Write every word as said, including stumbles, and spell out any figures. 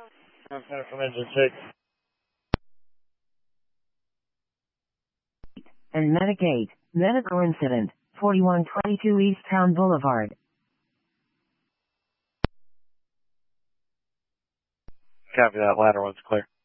Center from engine six. And Medic eight, medical incident, forty-one twenty-two East Town Boulevard. Copy that, ladder one's clear.